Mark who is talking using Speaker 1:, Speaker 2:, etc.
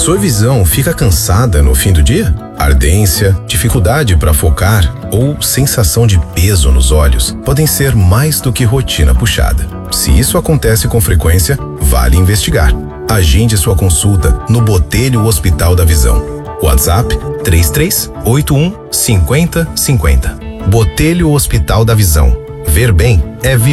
Speaker 1: Sua visão fica cansada no fim do dia? Ardência, dificuldade para focar ou sensação de peso nos olhos podem ser mais do que rotina puxada. Se isso acontece com frequência, vale investigar. Agende sua consulta no Botelho Hospital da Visão. WhatsApp 3381 5050. Botelho Hospital da Visão. Ver bem é viver.